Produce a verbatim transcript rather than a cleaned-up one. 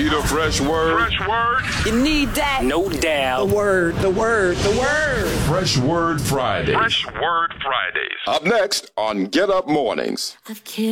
Need a fresh word? Fresh word? You need that. No doubt. The word, the word, the word. Fresh Word Fridays. Fresh Word Fridays. Up next on Get Up Mornings. I've killed